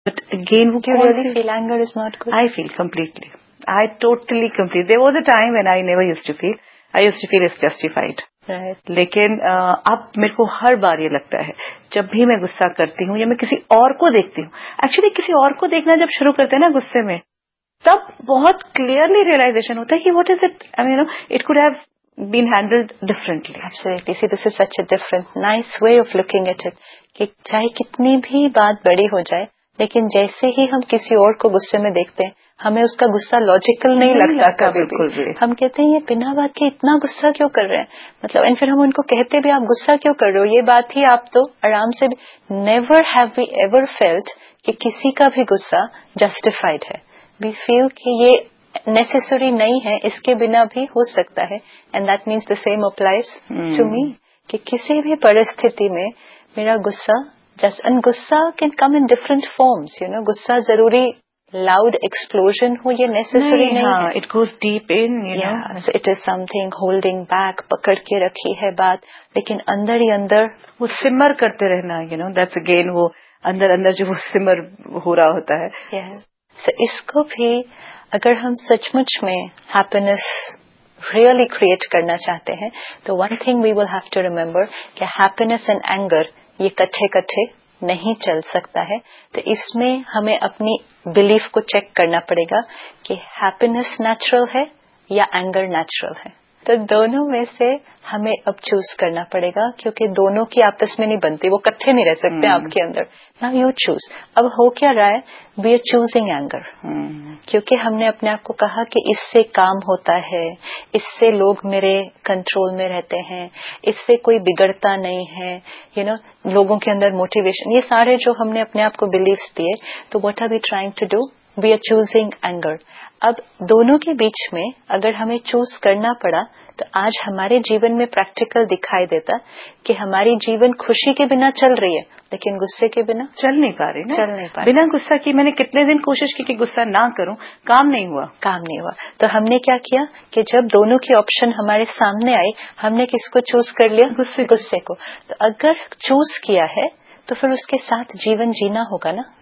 But again, do you really feel anger is not good? I feel completely. I totally complete. There was a time when I never used to feel. I used to feel it's justified. Right. लेकिन अब मेरे को हर बार ये लगता है, जब भी मैं गुस्सा करती हूँ या मैं किसी और को देखती हूँ, एक्चुअली किसी और को देखना जब शुरू करते हैं ना गुस्से में, तब बहुत क्लियरली रियलाइजेशन होता है कि what is it, I mean it could have been handled differently. Absolutely. See, this is such a different, nice way of looking at it. कि चाहे कितनी भी बात बड़ी हो जाए, लेकिन जैसे ही हम किसी और को गुस्से में देखते हैं, हमें उसका गुस्सा लॉजिकल नहीं लगता कभी भी। हम कहते हैं ये बिना बात के इतना गुस्सा क्यों कर रहे हैं, मतलब एंड फिर हम उनको कहते भी आप गुस्सा क्यों कर रहे हो, ये बात ही आप तो आराम से। Never have we ever felt कि किसी का भी गुस्सा जस्टिफाइड है। वी फील कि ये नेसेसरी नहीं है, इसके बिना भी हो सकता है। And that means the same applies to me कि किसी भी परिस्थिति में मेरा गुस्सा गुस्सा can come in different forms, you know. गुस्सा जरूरी लाउड एक्सप्लोजन हो ये नेसेसरी नहीं है। It goes deep in, you know, it is something holding back, पकड़ के रखी है बात, लेकिन अंदर ही अंदर वो सिमर करते रहना, यू नो, दैट्स अगेन वो अंदर अंदर जो वो सिमर हो रहा होता है। So, इसको भी अगर हम सचमुच में हैप्पीनेस रियली क्रिएट करना चाहते हैं, तो one thing we will have to remember कि हैप्पीनेस एंड एंगर ये कट्ठे नहीं चल सकता है। तो इसमें हमें अपनी बिलीफ को चेक करना पड़ेगा कि हैप्पीनेस नेचुरल है या एंगर नेचुरल है। तो दोनों में से हमें अब चूज करना पड़ेगा, क्योंकि दोनों की आपस में नहीं बनती, वो इकट्ठे नहीं रह सकते आपके अंदर। Now you choose. अब हो क्या रहा है, वी आर चूजिंग एंगर, क्योंकि हमने अपने आप को कहा कि इससे काम होता है, इससे लोग मेरे कंट्रोल में रहते हैं, इससे कोई बिगड़ता नहीं है, यू नो, लोगों के अंदर मोटिवेशन, ये सारे जो हमने अपने आप को बिलीव्स दिए। तो what are we trying to do, we are choosing anger. अब दोनों के बीच में अगर हमें चूज करना पड़ा, तो आज हमारे जीवन में प्रैक्टिकल दिखाई देता कि हमारी जीवन खुशी के बिना चल रही है, लेकिन गुस्से के बिना चल नहीं पा रही ना। चल नहीं पा रही। बिना गुस्सा की मैंने कितने दिन कोशिश की कि गुस्सा ना करूं, काम नहीं हुआ। तो हमने क्या किया कि जब दोनों की ऑप्शन हमारे सामने आई, हमने किसको चूज कर लिया, गुस्से को। तो अगर चूज किया है तो फिर उसके साथ जीवन जीना होगा ना।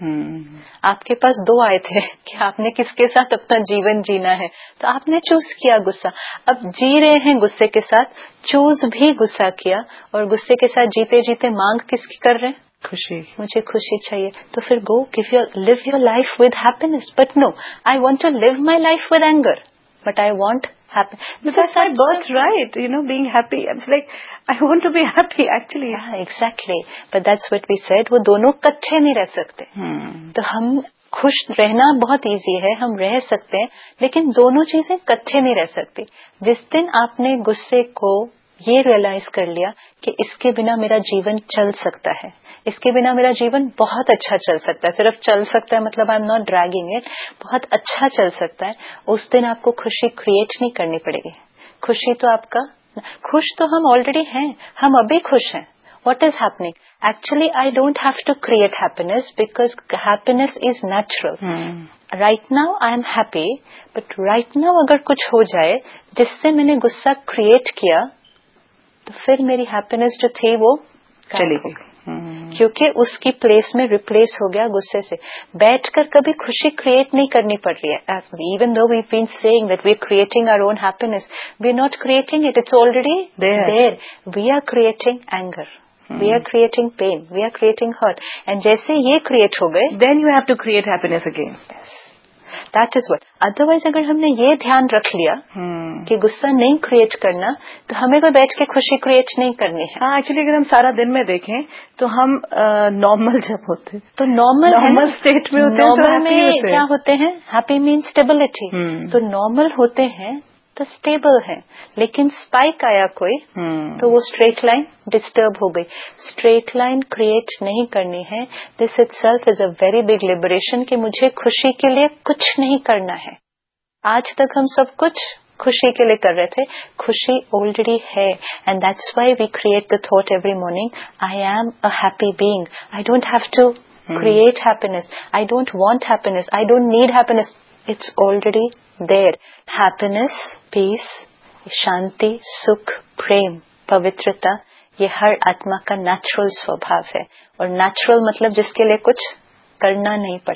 आपके पास दो आए थे कि आपने किसके साथ अपना जीवन जीना है, तो आपने चूज किया गुस्सा। अब जी रहे हैं गुस्से के साथ, चूज भी गुस्सा किया, और गुस्से के साथ जीते जीते मांग किसकी कर रहे हैं, खुशी। मुझे खुशी चाहिए। तो फिर गो live your life with happiness. But no, I want to live my life with anger, but I want happy. That's my birthright, you know, being happy. It's like, I want to be happy, actually. Yeah, exactly. But that's what we said, वो दोनों कट्ठे नहीं रह सकते। तो हम खुश रहना बहुत इजी है, हम रह सकते हैं, लेकिन दोनों चीजें कट्ठे नहीं रह सकती। जिस दिन आपने गुस्से को ये रियलाइज कर लिया कि इसके बिना मेरा जीवन चल सकता है, इसके बिना मेरा जीवन बहुत अच्छा चल सकता है, सिर्फ चल सकता है मतलब I am not dragging it, बहुत अच्छा चल सकता है, उस दिन आपको खुशी क्रिएट नहीं करनी पड़ेगी। खुशी तो आपका, खुश तो हम ऑलरेडी हैं, हम अभी खुश हैं। What is happening? Actually, I don't have to create happiness because happiness is natural. Right now I am happy, but right now अगर कुछ हो जाए जिससे मैंने गुस्सा क्रिएट किया, तो फिर मेरी हैप्पीनेस जो थी वो चली गई, क्योंकि उसकी प्लेस में रिप्लेस हो गया गुस्से से। बैठकर कभी खुशी क्रिएट नहीं करनी पड़ रही है। Even though we been saying that we are creating our own happiness, we are not creating it, it's already there. We are creating anger, we are creating pen, we are creating hurt, and जैसे ये create हो गए, then you have to create happiness again. That is what. Otherwise अगर हमने ये ध्यान रख लिया कि गुस्सा नहीं क्रिएट करना, तो हमें कोई बैठ के खुशी क्रिएट नहीं करनी है। हाँ, एक्चुअली अगर हम सारा दिन में देखें तो हम नॉर्मल जब होते तो नॉर्मल स्टेट में होते हैं, नॉर्मल में क्या होते हैं, हैप्पी मीन स्टेबिलिटी। तो नॉर्मल होते हैं तो स्टेबल है, लेकिन स्पाइक आया कोई तो वो स्ट्रेट लाइन डिस्टर्ब हो गई। स्ट्रेट लाइन क्रिएट नहीं करनी है। This itself is a very big liberation कि मुझे खुशी के लिए कुछ नहीं करना है। आज तक हम सब कुछ खुशी के लिए कर रहे थे, खुशी ऑलरेडी है, and that's why we create the thought every morning, I am a happy being, I don't have to create happiness, I don't want happiness, I don't need happiness, it's already there. Happiness, piece, शांति, सुख, प्रेम, पवित्रता, ये हर आत्मा का natural स्वभाव है। और natural मतलब जिसके लिए कुछ करना नहीं पड़ता।